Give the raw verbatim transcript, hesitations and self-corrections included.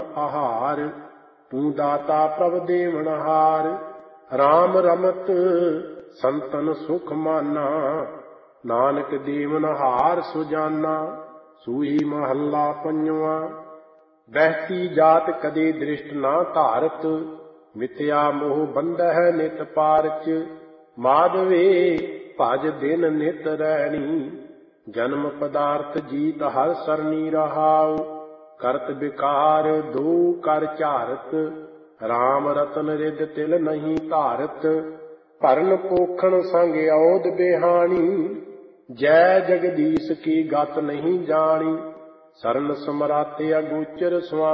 ਆਹਾਰ। ਤੂੰ ਦਾਤਾ ਪ੍ਰਭ ਦੇਵਨਹਾਰ। ਰਾਮ ਰਮਤ ਸੰਤਨ ਸੁਖ ਮਾਨਾ। ਨਾਨਕ ਦੇਵਨਹਾਰ ਸੁਜਾਨਾ। ਸੂਈ ਮਹੱਲਾ ਪੰਜਵਾ। ਬਹਿਤੀ ਜਾਤ ਕਦੇ ਦ੍ਰਿਸ਼ਟ ਨਾ ਧਾਰਤ। ਮਿਥਿਆ ਮੋਹ ਬੰਧਹਿ ਨਿਤ ਪਾਰਚ। ਮਾਧਵੇ ਭਜ ਦਿਨ ਨਿਤ ਰਹਿਣੀ। ਜਨਮ ਪਦਾਰਥ ਜੀਤ ਹਰ ਸਰਨੀ ਰਹਾਉ। ਕਰਤ ਵਿਕਾਰ ਦੋ ਕਰ ਝਾਰਤ। ਰਾਮ ਰਤਨ ਰਿਦ ਤਿਲ ਨਹੀਂ ਧਾਰਤ। ਭਰਨ ਪੋਖਣ ਸੰਗ ਔਦ ਬਿਹਾਣੀ। ਜੈ ਜਗਦੀਸ਼ ਕੀ ਗਤ ਨਹੀਂ ਜਾਣੀ। ਸਰਨ ਸਮਰਾਤੇ ਅਗੋਚਰ ਸੁਆਮੀ।